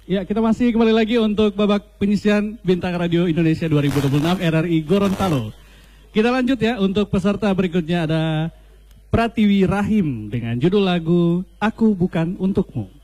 Ya, kita masih kembali lagi untuk babak penyisian Bintang Radio Indonesia 2026 RRI Gorontalo. Kita lanjut ya, untuk peserta berikutnya ada Pratiwi Rahim dengan judul lagu Aku Bukan Untukmu.